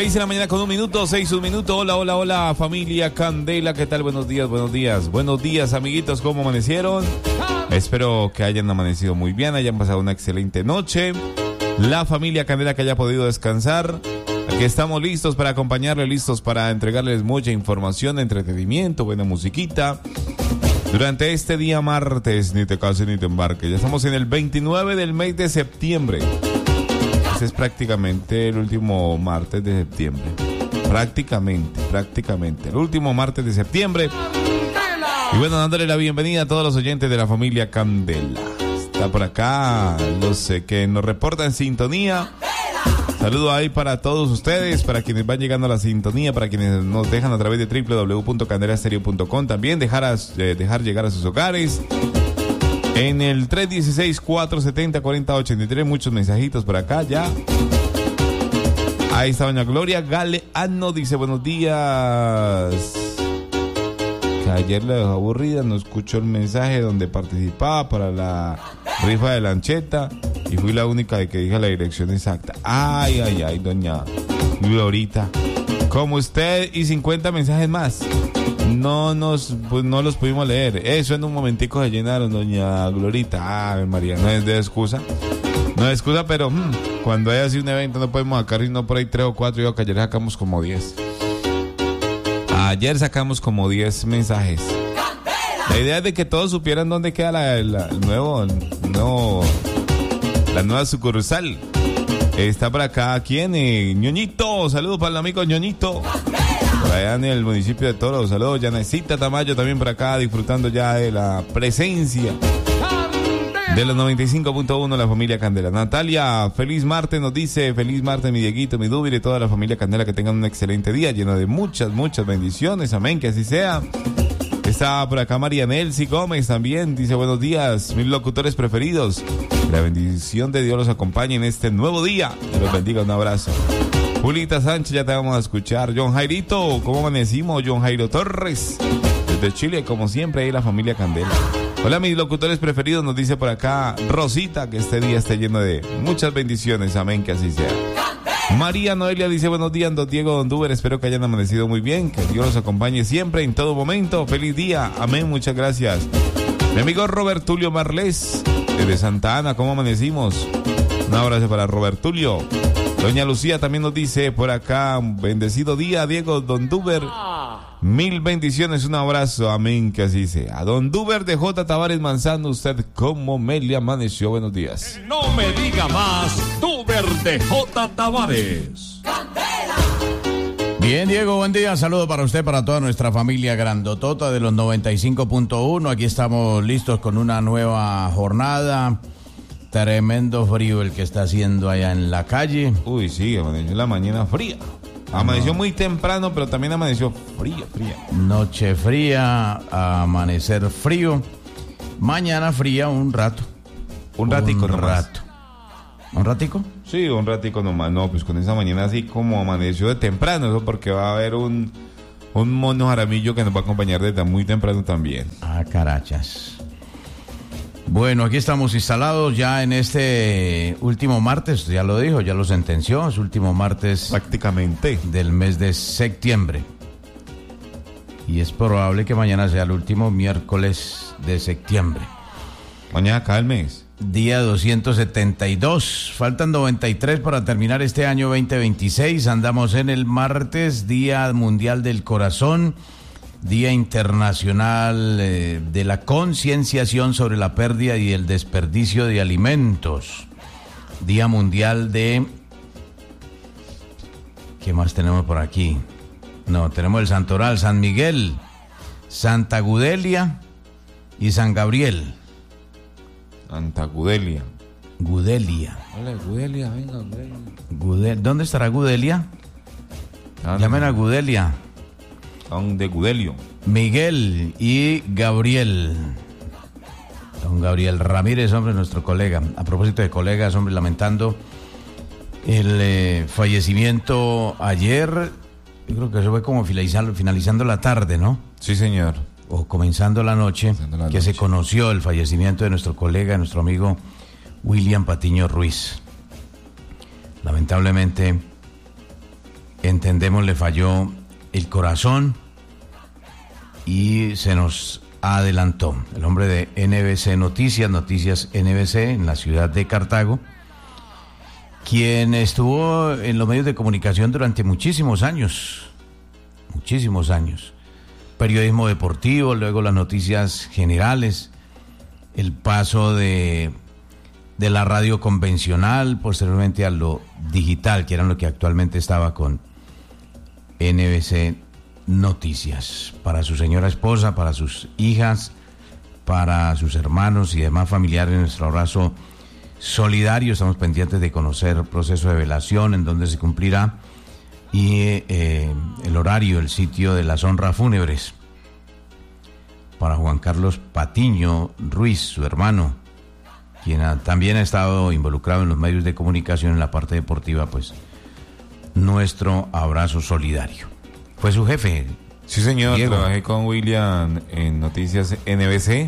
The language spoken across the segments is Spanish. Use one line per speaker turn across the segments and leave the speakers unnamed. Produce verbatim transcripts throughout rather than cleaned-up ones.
seis de la mañana con un minuto, seis, un minuto. Hola, hola, hola, familia Candela. ¿Qué tal? Buenos días, buenos días. Buenos días, amiguitos. ¿Cómo amanecieron? Espero que hayan amanecido muy bien, hayan pasado una excelente noche. La familia Candela que haya podido descansar. Aquí estamos listos para acompañarles, listos para entregarles mucha información, entretenimiento, buena musiquita. Durante este día martes, ni te cases ni te embarques. Ya estamos en el veintinueve del mes de septiembre. Este es prácticamente el último martes de septiembre. Prácticamente, prácticamente. El último martes de septiembre. Y bueno, dándole la bienvenida a todos los oyentes de la familia Candela. Está por acá los eh, que nos reportan sintonía. Saludo ahí para todos ustedes, para quienes van llegando a la sintonía, para quienes nos dejan a través de doble u doble u doble u punto candela stereo punto com. También dejar, a, eh, dejar llegar a sus hogares. En el tres uno seis, cuatro siete cero, cuatro cero ocho tres, muchos mensajitos por acá ya. Ahí está doña Gloria Galeano, dice buenos días. Que ayer la dejó aburrida, no escuchó el mensaje donde participaba para la rifa de lancheta y fui la única de que dije la dirección exacta. Ay, ay, ay, doña Glorita. Como usted y cincuenta mensajes más. No nos, pues no los pudimos leer. Eso en un momentico se llenaron, doña Glorita. Ay, María, no es de excusa. No es excusa, pero hmm, cuando hay así un evento no podemos sacar sino por ahí tres o cuatro. Yo que ayer sacamos como diez. Ayer sacamos como diez mensajes. La idea es de que todos supieran dónde queda la, la, el nuevo, el nuevo, la nueva sucursal. Está por acá, ¿quién? Eh, Ñoñito, saludos para el amigo Ñoñito. Por allá en el municipio de Toro, saludos. Yanecita Tamayo también por acá, disfrutando ya de la presencia de los noventa y cinco punto uno, la familia Candela. Natalia, feliz martes, nos dice, feliz martes, mi Dieguito, mi Dúbir y toda la familia Candela, que tengan un excelente día, lleno de muchas, muchas bendiciones, amén, que así sea. Está por acá María Nelsi Gómez también, dice, buenos días, mis locutores preferidos. La bendición de Dios los acompañe en este nuevo día. Que los bendiga, un abrazo. Julita Sánchez, ya te vamos a escuchar. John Jairito, ¿cómo amanecimos? John Jairo Torres, desde Chile, como siempre, ahí la familia Candela. Hola, mis locutores preferidos, nos dice por acá Rosita, que este día esté lleno de muchas bendiciones, amén, que así sea. María Noelia dice, buenos días, don Diego, don Duber, espero que hayan amanecido muy bien, que Dios los acompañe siempre, en todo momento, feliz día, amén, muchas gracias. Mi amigo Robert Tulio Marles, desde Santa Ana, ¿cómo amanecimos? Un abrazo para Robert Tulio. Doña Lucía también nos dice por acá, bendecido día, Diego, don Duber. Mil bendiciones, un abrazo, amén, que así sea. Don Duber de J. Tavares Manzano, usted, ¿cómo me le amaneció? Buenos días.
No me diga más, Duber de J. Tavares.
Bien, Diego, buen día, saludo para usted, para toda nuestra familia grandotota de los noventa y cinco punto uno. Aquí estamos listos con una nueva jornada. Tremendo frío el que está haciendo allá en la calle.
Uy, sí, amaneció la mañana fría. Amaneció muy temprano, pero también amaneció fría, fría.
Noche fría, amanecer frío. Mañana fría un rato.
Un ratico
un
nomás.
rato. ¿Un ratico?
Sí, un ratico nomás. No, pues con esa mañana así como amaneció de temprano, eso porque va a haber un, un mono jaramillo que nos va a acompañar desde muy temprano también.
Ah, carachas. Bueno, aquí estamos instalados ya en este último martes, ya lo dijo, ya lo sentenció, es último martes
prácticamente
del mes de septiembre. Y es probable que mañana sea el último miércoles de septiembre.
Mañana acá el mes.
Día doscientos setenta y dos, faltan noventa y tres para terminar este año veinte veintiséis, andamos en el martes, Día Mundial del Corazón. Día Internacional eh, de la Concienciación sobre la Pérdida y el Desperdicio de Alimentos. Día Mundial de... ¿Qué más tenemos por aquí? No, tenemos el Santoral, San Miguel, Santa Gudelia y San Gabriel.
Santa Gudelia.
Gudelia.
Hola, Gudelia, venga, Gudelia.
Gudel... ¿Dónde estará Gudelia? Ah, Llamen a Gudelia.
De Gudelio.
Miguel y Gabriel. Don Gabriel Ramírez, hombre, nuestro colega. A propósito de colegas, hombre, lamentando el eh, fallecimiento ayer. Yo creo que eso fue como finalizando, finalizando la tarde, ¿no?
Sí, señor.
O comenzando la noche, comenzando la que noche. Se conoció el fallecimiento de nuestro colega, nuestro amigo William Patiño Ruiz. Lamentablemente entendemos le falló el corazón y se nos adelantó. El hombre de N B C Noticias, Noticias N B C en la ciudad de Cartago, quien estuvo en los medios de comunicación durante muchísimos años, muchísimos años. Periodismo deportivo, luego las noticias generales, el paso de, de la radio convencional, posteriormente a lo digital, que era lo que actualmente estaba con N B C Noticias. Para su señora esposa, para sus hijas, para sus hermanos y demás familiares, nuestro abrazo solidario. Estamos pendientes de conocer el proceso de velación, en dónde se cumplirá, y eh, el horario, el sitio de las honras fúnebres para Juan Carlos Patiño Ruiz, su hermano, quien ha, también ha estado involucrado en los medios de comunicación en la parte deportiva. Pues nuestro abrazo solidario. Fue su jefe.
Sí, señor,
Diego.
Trabajé con William en Noticias N B C.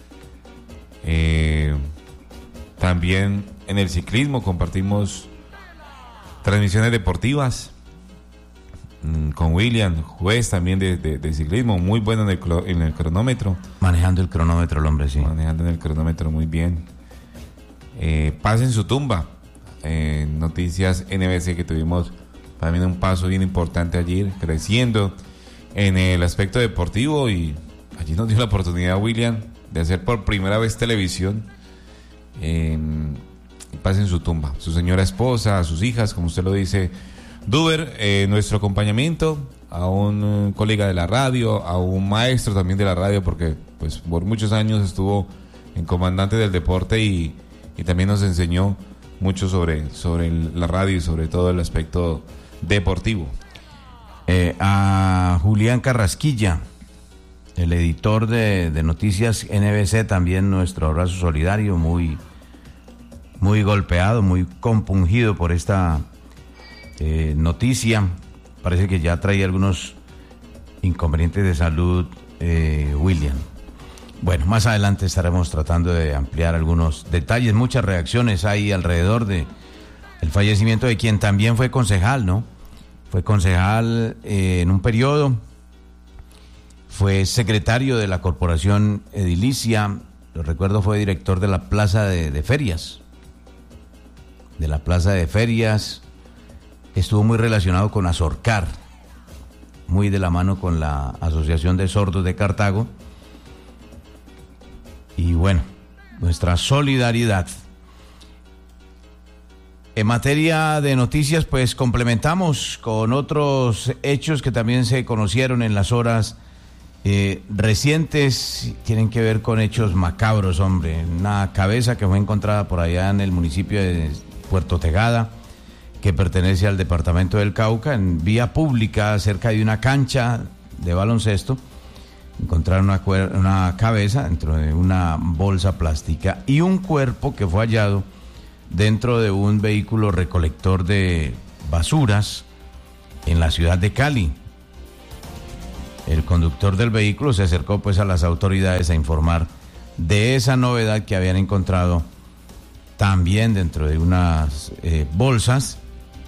Eh, también en el ciclismo compartimos transmisiones deportivas mm, con William, juez también de, de, de ciclismo, muy bueno en el, en el cronómetro.
Manejando el cronómetro el hombre, sí.
Manejando en el cronómetro muy bien. Eh, paz en su tumba. Eh, Noticias N B C, que tuvimos también un paso bien importante allí, creciendo en el aspecto deportivo, y allí nos dio la oportunidad, William, de hacer por primera vez televisión. Eh, paz en su tumba, su señora esposa, a sus hijas, como usted lo dice, Duber, eh, nuestro acompañamiento a un uh, colega de la radio, a un maestro también de la radio, porque pues por muchos años estuvo en comandante del deporte y, y también nos enseñó mucho sobre, sobre el, la radio y sobre todo el aspecto deportivo.
Eh, a Julián Carrasquilla, el editor de, de Noticias N B C, también nuestro abrazo solidario, muy, muy golpeado, muy compungido por esta eh, noticia. Parece que ya traía algunos inconvenientes de salud, eh, William. Bueno, más adelante estaremos tratando de ampliar algunos detalles. Muchas reacciones hay alrededor de el fallecimiento de quien también fue concejal, ¿no? Fue concejal eh, en un periodo, fue secretario de la Corporación Edilicia, lo recuerdo, fue director de la Plaza de, de Ferias, de la Plaza de Ferias, estuvo muy relacionado con Azorcar, muy de la mano con la Asociación de Sordos de Cartago, y bueno, nuestra solidaridad. En materia de noticias, pues complementamos con otros hechos que también se conocieron en las horas eh, recientes. Tienen que ver con hechos macabros, hombre. Una cabeza que fue encontrada por allá en el municipio de Puerto Tegada, que pertenece al departamento del Cauca, en vía pública, cerca de una cancha de baloncesto. Encontraron una, cuer- una cabeza dentro de una bolsa plástica y un cuerpo que fue hallado dentro de un vehículo recolector de basuras en la ciudad de Cali. El conductor del vehículo se acercó pues a las autoridades a informar de esa novedad que habían encontrado también dentro de unas eh, bolsas,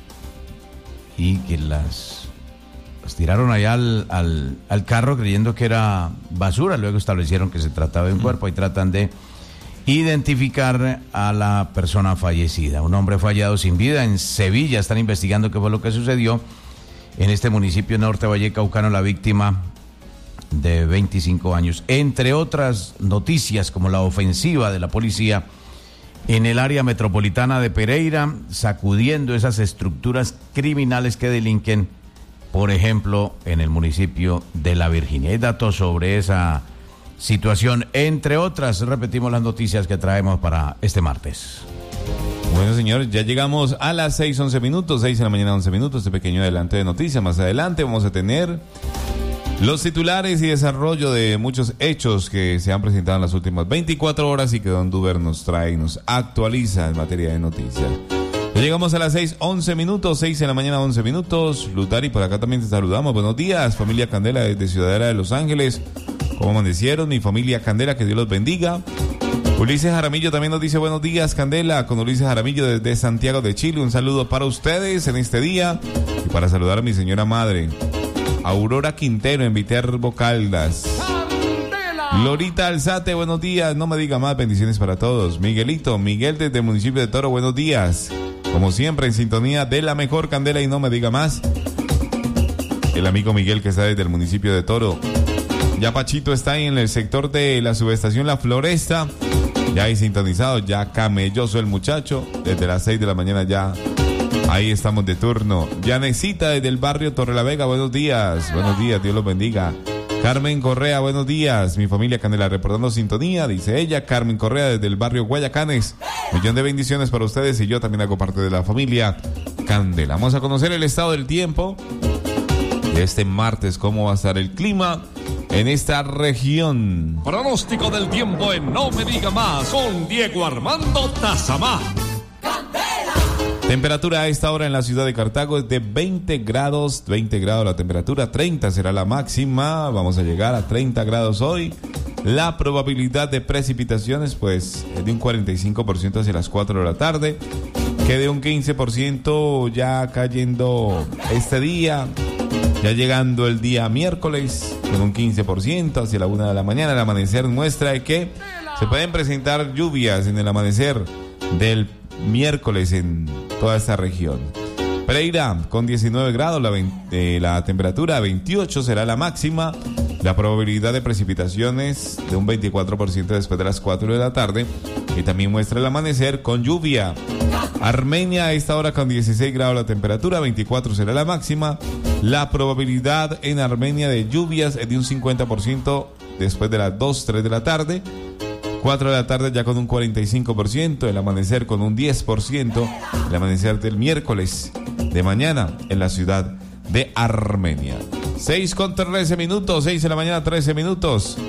y que las, las tiraron allá al, al, al carro creyendo que era basura. Luego establecieron que se trataba de un cuerpo y tratan de identificar a la persona fallecida. Un hombre fue hallado sin vida en Sevilla. Están investigando qué fue lo que sucedió en este municipio norte vallecaucano. La víctima de veinticinco años. Entre otras noticias, como la ofensiva de la policía en el área metropolitana de Pereira, sacudiendo esas estructuras criminales que delinquen, por ejemplo, en el municipio de La Virginia. Hay datos sobre esa situación, entre otras. Repetimos las noticias que traemos para este martes.
Bueno, señores, ya llegamos a las seis, once minutos, seis de la mañana, once minutos, este pequeño adelanto de noticias. Más adelante vamos a tener los titulares y desarrollo de muchos hechos que se han presentado en las últimas veinticuatro horas y que Don Duber nos trae y nos actualiza en materia de noticias. Ya llegamos a las seis, once minutos, seis de la mañana, once minutos. Lutari, por acá también te saludamos. Buenos días, familia Candela desde Ciudadela de Los Ángeles. ¿Cómo amanecieron? Mi familia Candela, que Dios los bendiga. Ulises Jaramillo también nos dice buenos días, Candela, con Ulises Jaramillo desde Santiago de Chile. Un saludo para ustedes en este día. Y para saludar a mi señora madre, Aurora Quintero en Viterbo, Caldas. Lorita Alzate, buenos días. No me diga más, bendiciones para todos. Miguelito, Miguel desde el municipio de Toro, buenos días. Como siempre, en sintonía de la mejor candela y no me diga más. El amigo Miguel que está desde el municipio de Toro. Ya Pachito está ahí en el sector de la subestación La Floresta. Ya hay sintonizado, ya camelloso el muchacho. Desde las seis de la mañana ya. Ahí estamos de turno. Yanecita desde el barrio Torrelavega, buenos días. Buenos días, Dios los bendiga. Carmen Correa, buenos días. Mi familia Candela reportando sintonía, dice ella. Carmen Correa desde el barrio Guayacanes. Millón de bendiciones para ustedes y yo también hago parte de la familia Candela. Vamos a conocer el estado del tiempo de este martes, cómo va a estar el clima en esta región.
Pronóstico del tiempo en No Me Diga Más con Diego Armando Tazamá.
Temperatura a esta hora en la ciudad de Cartago es de veinte grados, veinte grados la temperatura, treinta será la máxima, vamos a llegar a treinta grados hoy. La probabilidad de precipitaciones pues es de un cuarenta y cinco por ciento hacia las cuatro de la tarde, que de un quince por ciento ya cayendo este día, ya llegando el día miércoles con un quince por ciento hacia la una de la mañana. El amanecer muestra que se pueden presentar lluvias en el amanecer del miércoles en toda esta región. Pereira con diecinueve grados, la, eh, la temperatura veintiocho será la máxima, la probabilidad de precipitaciones de un veinticuatro por ciento después de las cuatro de la tarde, y también muestra el amanecer con lluvia. Armenia a esta hora con dieciséis grados la temperatura, veinticuatro será la máxima, la probabilidad en Armenia de lluvias es de un cincuenta por ciento después de las dos, tres de la tarde, cuatro de la tarde ya con un cuarenta y cinco por ciento, el amanecer con un diez por ciento, el amanecer del miércoles de mañana en la ciudad de Armenia. seis con trece minutos, seis de la mañana, trece minutos.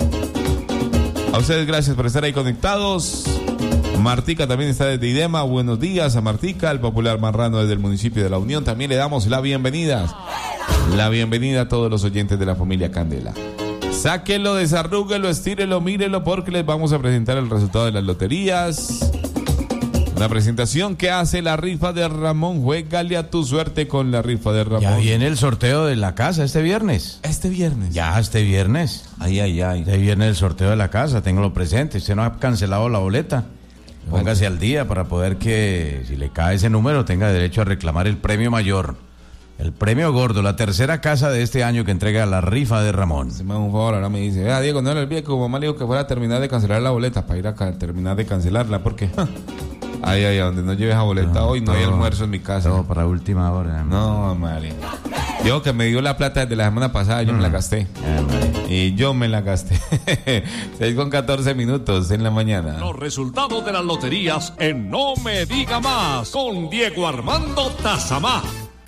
A ustedes gracias por estar ahí conectados. Martica también está desde Idema, buenos días a Martica, el popular marrano desde el municipio de La Unión. También le damos la bienvenida, la bienvenida a todos los oyentes de la familia Candela. Sáquenlo, desarrúguelo, estírelo, mírelo, porque les vamos a presentar el resultado de las loterías. La presentación que hace la rifa de Ramón. Juégale a tu suerte con la rifa de Ramón.
Ya viene el sorteo de la casa este viernes.
Este viernes.
Ya, este viernes.
Ay, ay, ay.
Este viene el sorteo de la casa, téngalo presente. Usted no ha cancelado la boleta. Póngase al día para poder que, si le cae ese número, tenga derecho a reclamar el premio mayor. El premio gordo, la tercera casa de este año que entrega la rifa de Ramón.
Se me da un favor, ahora me dice, ah, Diego, no le olvides que como mamá le dijo que fuera a terminar de cancelar la boleta, para ir a ca- terminar de cancelarla, porque, ay, ay, donde no lleves a boleta no, hoy, no todo, hay almuerzo en mi casa.
Todo para última hora.
No, María. Diego que me dio la plata desde la semana pasada, yo mm. me la gasté. Eh, y yo me la gasté. seis con catorce minutos en la mañana.
Los resultados de las loterías en No Me Diga Más con Diego Armando Tazamá.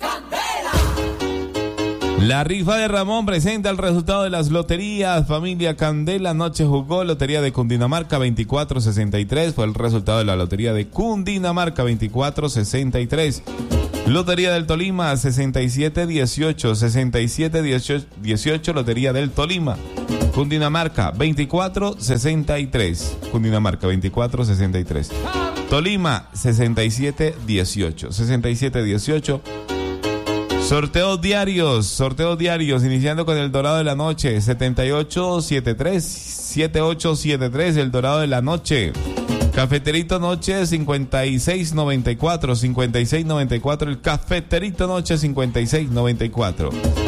La rifa de Ramón presenta el resultado de las loterías. Familia Candela, noche jugó Lotería de Cundinamarca veinticuatro sesenta y tres. Fue el resultado de la Lotería de Cundinamarca veinticuatro sesenta y tres. Lotería del Tolima sesenta y siete dieciocho. sesenta y siete dieciocho. Lotería del Tolima. Cundinamarca veinticuatro sesenta y tres. Cundinamarca veinticuatro sesenta y tres. Tolima sesenta y siete dieciocho. sesenta y siete dieciocho. Sorteos diarios, sorteos diarios, iniciando con el Dorado de la Noche, setenta y ocho setenta y tres, setenta y ocho setenta y tres, el Dorado de la Noche. Cafeterito Noche, cincuenta y seis noventa y cuatro, cincuenta y seis noventa y cuatro, el Cafeterito Noche, cincuenta y seis noventa y cuatro.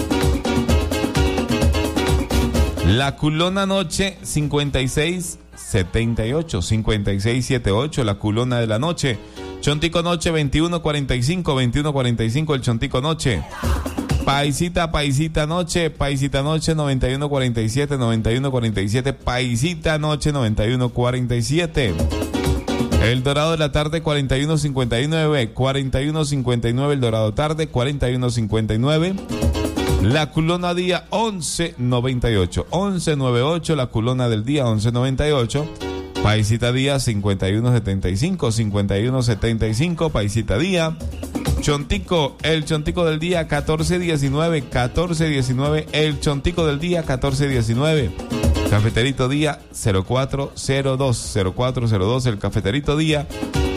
La Culona Noche, cincuenta y seis setenta y ocho, cincuenta y seis setenta y ocho, la Culona de la Noche. Chontico Noche veintiuno cuarenta y cinco, veintiuno cuarenta y cinco el Chontico Noche. Paisita, Paisita Noche, Paisita Noche noventa y uno cuarenta y siete, noventa y uno cuarenta y siete, Paisita Noche noventa y uno cuarenta y siete. El Dorado de la Tarde cuarenta y uno cincuenta y nueve, cuarenta y uno cincuenta y nueve el Dorado Tarde, cuarenta y uno cincuenta y nueve. La Culona Día once noventa y ocho, once noventa y ocho, la Culona del Día once noventa y ocho. Paisita Día cincuenta y uno setenta y cinco, cincuenta y uno setenta y cinco, Paisita Día. Chontico, el Chontico del Día catorce diecinueve, catorce diecinueve, el Chontico del Día catorce diecinueve. Cafeterito Día cero cuatro cero dos, cero cuatro cero dos, el Cafeterito Día.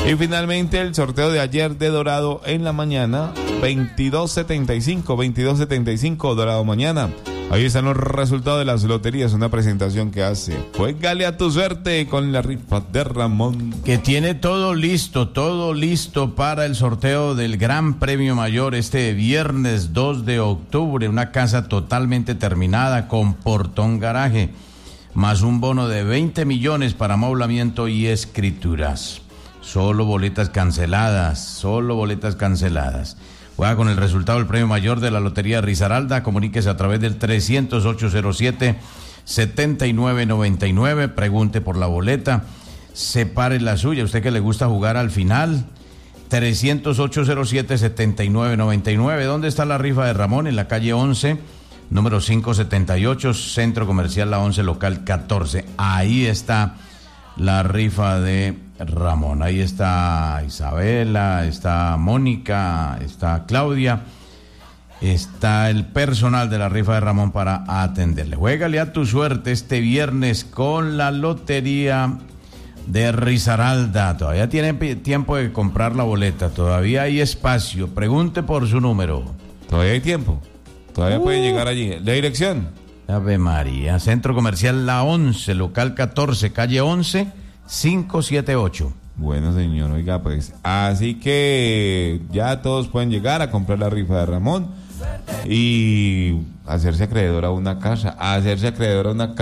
Y finalmente el sorteo de ayer de Dorado en la mañana, veintidós setenta y cinco, veintidós setenta y cinco, Dorado mañana. Ahí están los resultados de las loterías, una presentación que hace. Juégale a tu suerte con la rifa de Ramón.
Que tiene todo listo, todo listo para el sorteo del Gran Premio Mayor este viernes dos de octubre. Una casa totalmente terminada con portón garaje, más un bono de veinte millones para amoblamiento y escrituras. Solo boletas canceladas, solo boletas canceladas. Juega con el resultado del premio mayor de la Lotería Risaralda. Comuníquese a través del trescientos ocho cero siete, setenta y nueve noventa y nueve. Pregunte por la boleta. Separe la suya. Usted que le gusta jugar al final. trescientos ocho cero siete, setenta y nueve noventa y nueve. ¿Dónde está la rifa de Ramón? En la calle once, número quinientos setenta y ocho, Centro Comercial La once, local catorce. Ahí está la rifa de Ramón. Ahí está Isabela, está Mónica, está Claudia, está el personal de la rifa de Ramón para atenderle. Juégale a tu suerte este viernes con la Lotería de Risaralda. Todavía tiene tiempo de comprar la boleta, todavía hay espacio. Pregunte por su número.
Todavía hay tiempo, todavía uh. puede llegar allí. ¿La dirección?
Ave María, Centro Comercial La once, local catorce, calle once, quinientos setenta y ocho.
Bueno, señor, oiga, pues, así que ya todos pueden llegar a comprar la rifa de Ramón y hacerse acreedor a una casa, hacerse acreedor a una casa.